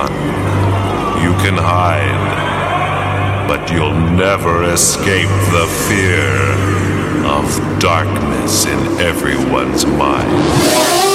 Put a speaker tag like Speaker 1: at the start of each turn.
Speaker 1: run. You can hide. But you'll never escape the fear of darkness in everyone's mind.